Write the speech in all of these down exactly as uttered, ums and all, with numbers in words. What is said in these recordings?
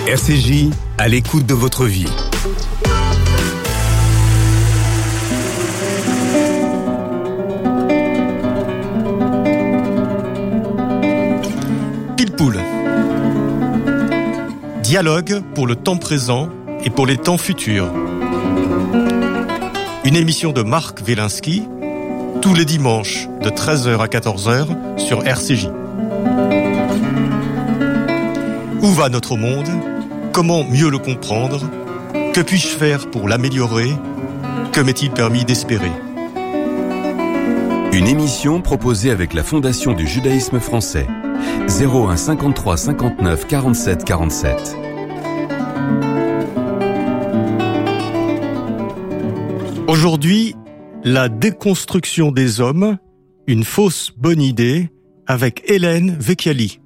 R C J, à l'écoute de votre vie. Pile poule. Dialogue pour le temps présent et pour les temps futurs. Une émission de Marc Wielinski, tous les dimanches de treize heures à quatorze heures sur R C J. Où va notre monde ? Comment mieux le comprendre ? Que puis-je faire pour l'améliorer ? Que m'est-il permis d'espérer ? Une émission proposée avec la Fondation du judaïsme français. zéro un cinquante-trois cinquante-neuf quarante-sept quarante-sept. Aujourd'hui, la déconstruction des hommes, une fausse bonne idée, avec Hélène Vecchiali.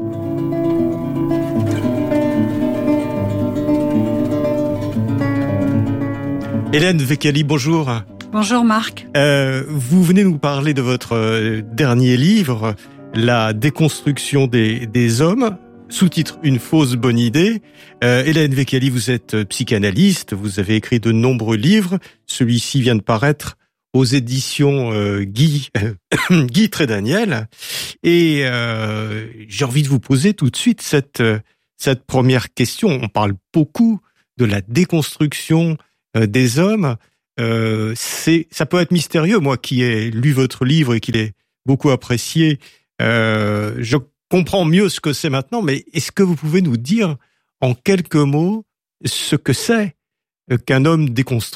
Hélène Vecchiali, bonjour. Bonjour Marc. Euh, vous venez nous parler de votre euh, dernier livre, La déconstruction des, des hommes, sous-titre Une fausse bonne idée. Euh, Hélène Vecchiali, vous êtes psychanalyste, vous avez écrit de nombreux livres. Celui-ci vient de paraître aux éditions euh, Guy, euh, Guy Trédaniel. Et euh, j'ai envie de vous poser tout de suite cette, cette première question. On parle beaucoup de la déconstruction euh, des hommes. Euh, c'est, ça peut être mystérieux. Moi qui ai lu votre livre et qui l'ai beaucoup apprécié, euh, je comprends mieux ce que c'est maintenant, mais est-ce que vous pouvez nous dire en quelques mots ce que c'est qu'un homme déconstruit ?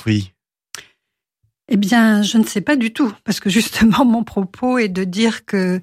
Eh bien, je ne sais pas du tout, parce que justement, mon propos est de dire que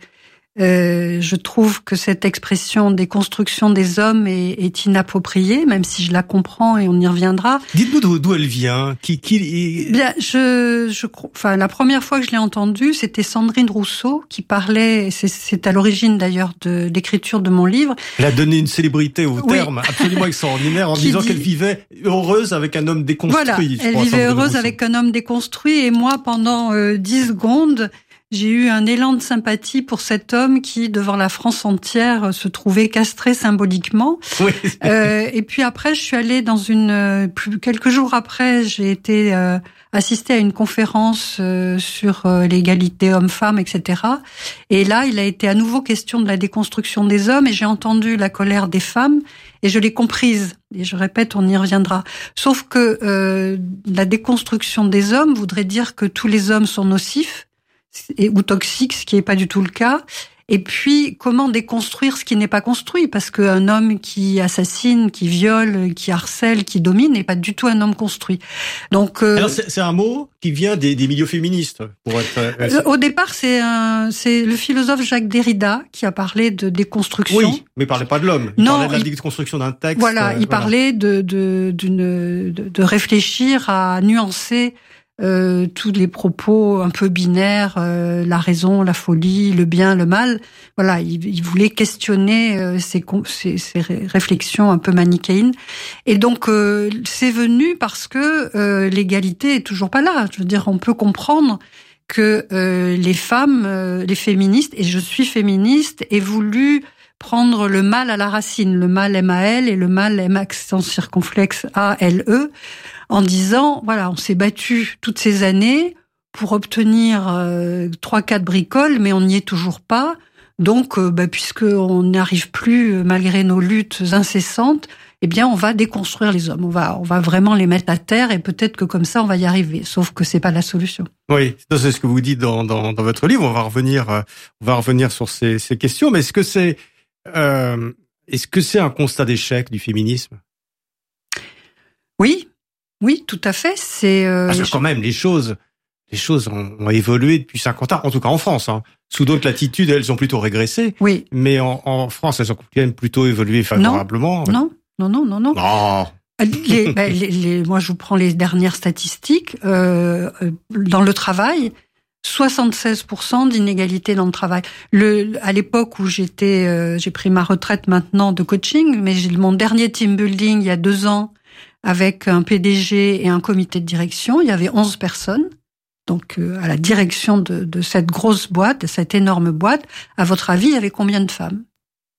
euh, je trouve que cette expression déconstruction des hommes est, est inappropriée, même si je la comprends et on y reviendra. Dites-nous d'où, d'où elle vient. Qui, qui... Bien, je, je, enfin, la première fois que je l'ai entendue, c'était Sandrine Rousseau qui parlait. C'est, c'est à l'origine d'ailleurs de l'écriture de mon livre. Elle a donné une célébrité au oui. terme absolument extraordinaire en disant dit... qu'elle vivait heureuse avec un homme déconstruit. Voilà, elle crois, vivait heureuse avec un homme déconstruit. Et moi, pendant euh, dix secondes. J'ai eu un élan de sympathie pour cet homme qui, devant la France entière, se trouvait castré symboliquement. Oui. Euh, et puis après, je suis allée dans une... Plus, quelques jours après, j'ai été euh, assistée à une conférence euh, sur euh, l'égalité homme-femme, et cetera. Et là, il a été à nouveau question de la déconstruction des hommes et j'ai entendu la colère des femmes et je l'ai comprise. Et je répète, on y reviendra. Sauf que euh, la déconstruction des hommes voudrait dire que tous les hommes sont nocifs et, ou toxique, ce qui n'est pas du tout le cas. Et puis, comment déconstruire ce qui n'est pas construit ? Parce qu'un homme qui assassine, qui viole, qui harcèle, qui domine n'est pas du tout un homme construit. Donc, euh, alors c'est, c'est un mot qui vient des, des milieux féministes. Pour être, euh, au départ, c'est, un, c'est le philosophe Jacques Derrida qui a parlé de déconstruction. Oui, mais il parlait pas de l'homme. Il non, parlait de la il, déconstruction d'un texte. Voilà, euh, il voilà. parlait de, de, d'une, de, de réfléchir à nuancer Euh, tous les propos un peu binaires, euh, la raison, la folie, le bien, le mal. Voilà, il, il voulait questionner euh, ces, ces, ces réflexions un peu manichéennes. Et donc, euh, c'est venu parce que euh, l'égalité est toujours pas là. Je veux dire, on peut comprendre que euh, les femmes, euh, les féministes, et je suis féministe, aient voulu prendre le mal à la racine, le mal M A L et le mal M accent circonflexe A L E, en disant, voilà, on s'est battu toutes ces années pour obtenir euh, trois, quatre bricoles, mais on n'y est toujours pas. Donc, euh, bah, puisqu'on n'arrive plus, malgré nos luttes incessantes, eh bien, on va déconstruire les hommes. On va, on va vraiment les mettre à terre et peut-être que comme ça, on va y arriver. Sauf que c'est pas la solution. Oui, c'est ce que vous dites dans, dans, dans votre livre. On va revenir, on va revenir sur ces, ces questions. Mais est-ce que c'est, euh, est-ce que c'est un constat d'échec du féminisme ? Oui. Oui, tout à fait. C'est euh, parce que quand même les choses, les choses ont, ont évolué depuis cinquante ans, en tout cas en France. Hein. Sous d'autres latitudes, elles ont plutôt régressé. Oui. Mais en, en France, elles ont quand même plutôt évolué favorablement. Non, non, non, non, non. Non. Les, ben, les, les, moi, je vous prends les dernières statistiques. Euh, dans le travail, soixante-seize pour cent d'inégalité dans le travail. Le, à l'époque où j'étais, euh, j'ai pris ma retraite maintenant de coaching, mais j'ai mon dernier team building il y a deux ans. Avec un P D G et un comité de direction, il y avait onze personnes. Donc, euh, à la direction de, de cette grosse boîte, de cette énorme boîte, à votre avis, il y avait combien de femmes ?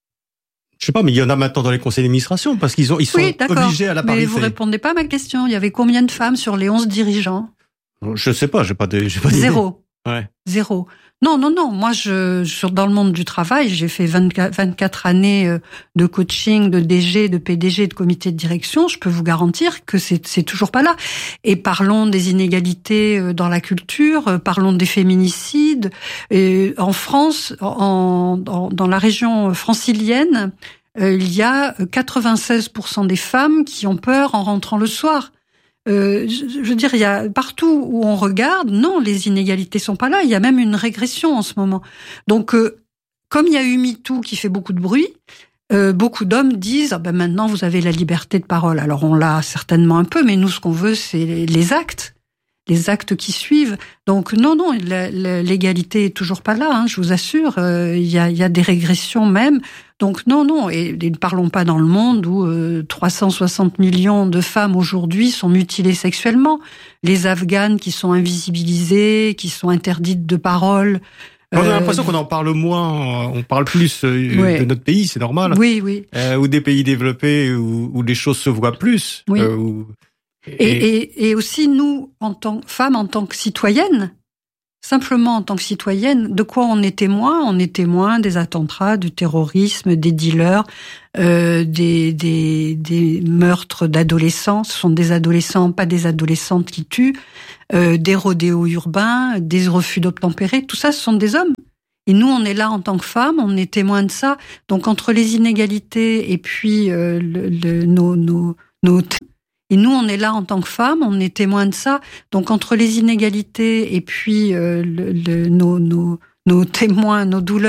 Je sais pas, mais il y en a maintenant dans les conseils d'administration parce qu'ils ont, ils sont oui, obligés à la parité. Mais vous répondez pas à ma question. Il y avait combien de femmes sur les onze dirigeants? Je sais pas, j'ai pas de, j'ai pas d'idée. Zéro. Ouais. Zéro. Non, non, non. Moi, je, je, dans le monde du travail, j'ai fait vingt-quatre, vingt-quatre années de coaching, de D G, de P D G, de comité de direction. Je peux vous garantir que c'est, c'est toujours pas là. Et parlons des inégalités dans la culture, parlons des féminicides. Et en France, en, en, dans la région francilienne, il y a quatre-vingt-seize pour cent des femmes qui ont peur en rentrant le soir. Euh, je, je veux dire, il y a partout où on regarde, non, les inégalités sont pas là. Il y a même une régression en ce moment. Donc, euh, comme il y a eu MeToo qui fait beaucoup de bruit, euh, beaucoup d'hommes disent ah ben maintenant vous avez la liberté de parole. Alors on l'a certainement un peu, mais nous ce qu'on veut c'est les, les actes, les actes qui suivent. Donc non, non, la, la, l'égalité est toujours pas là. Hein, je vous assure, euh, il y a, il y a des régressions même. Donc non, non, et, et ne parlons pas dans le monde où euh, trois cent soixante millions de femmes aujourd'hui sont mutilées sexuellement. Les Afghanes qui sont invisibilisées, qui sont interdites de parole. On a euh, l'impression qu'on en parle moins, on parle plus euh, ouais. de notre pays, c'est normal. Oui, oui. Euh, ou des pays développés où, où les choses se voient plus. Oui. Euh, où, et, et, et, et aussi nous, en tant que femmes, en tant que citoyennes, simplement en tant que citoyenne, de quoi on est témoin? On est témoin des attentats, du terrorisme, des dealers, euh, des, des, des meurtres d'adolescents. Ce sont des adolescents, pas des adolescentes qui tuent, euh, des rodéos urbains, des refus d'obtempérer. Tout ça, ce sont des hommes. Et nous, on est là en tant que femmes, on est témoin de ça. Donc entre les inégalités et puis euh, le, le, nos, nos, nos Et nous, on est là en tant que femmes, on est témoins de ça. Donc, entre les inégalités et puis euh, le, le, nos, nos, nos témoins, nos douleurs,